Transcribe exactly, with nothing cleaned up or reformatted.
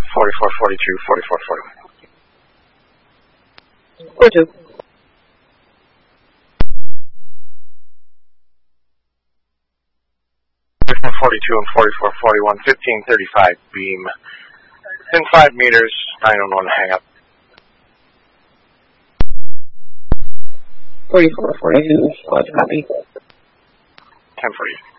forty-four forty-two, forty-four forty-one. forty-two. forty-four forty-two and forty-four forty-one, fifteen thirty-five beam. Within five meters, nine one one hang up. forty-four forty-two, copy. ten forty.